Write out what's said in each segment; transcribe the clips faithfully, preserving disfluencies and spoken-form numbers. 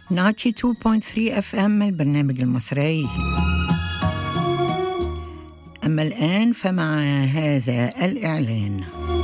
تسعة وتسعين فاصلة ثلاثة اف ام البرنامج المصري. أما الآن فمع هذا الإعلان.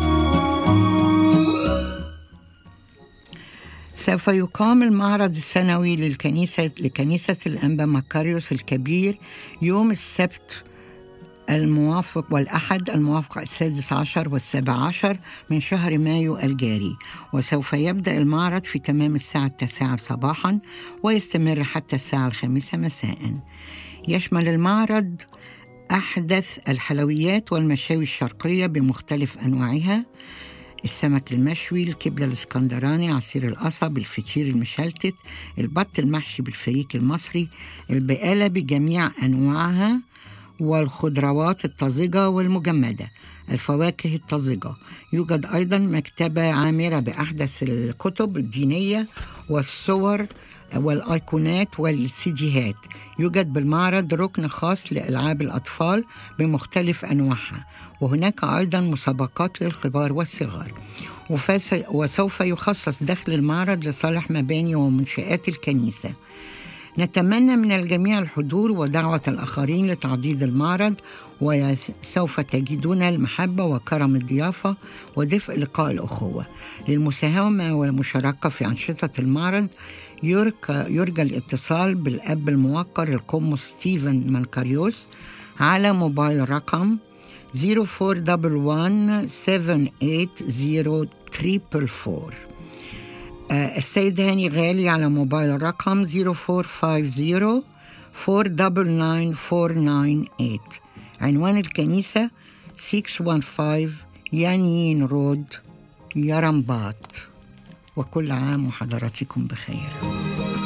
سوف يقام المعرض السنوي للكنيسة لكنيسة الأنبا مكاريوس الكبير يوم السبت الموافق والأحد الموافق السادس عشر والسابع عشر من شهر مايو الجاري، وسوف يبدأ المعرض في تمام الساعة التاسعة صباحا ويستمر حتى الساعة الخامسة مساء. يشمل المعرض أحدث الحلويات والمشاوي الشرقية بمختلف أنواعها: السمك المشوي، الكبدة الاسكندراني، عصير القصب، الفطير المشلتت، البط المحشي بالفريك المصري، البقالة بجميع أنواعها، والخضروات الطازجة والمجمدة، الفواكه الطازجة. يوجد أيضا مكتبة عامرة بأحدث الكتب الدينية والصور والآيقونات والسيديهات. يوجد بالمعرض ركن خاص لألعاب الأطفال بمختلف أنواعها، وهناك أيضا مسابقات للكبار والصغار. وسوف يخصص دخل المعرض لصالح مباني ومنشآت الكنيسة. نتمنى من الجميع الحضور ودعوة الآخرين لتعضيد المعرض، وسوف تجدون المحبة وكرم الضيافة ودفء لقاء الأخوة. للمساهمة والمشاركة في أنشطة المعرض يرجى الاتصال بالأب الموقر القمص ستيفن مكاريوس على موبايل رقم صفر أربعة واحد واحد سبعة ثمانية صفر أربعة أربعة. السيد هاني غالي على موبايل الرقم صفر أربعة خمسة صفر أربعة تسعة تسعة أربعة تسعة ثمانية. عنوان الكنيسة ستمائة وخمسة يانين رود، يرمبات. وكل عام وحضراتكم بخير.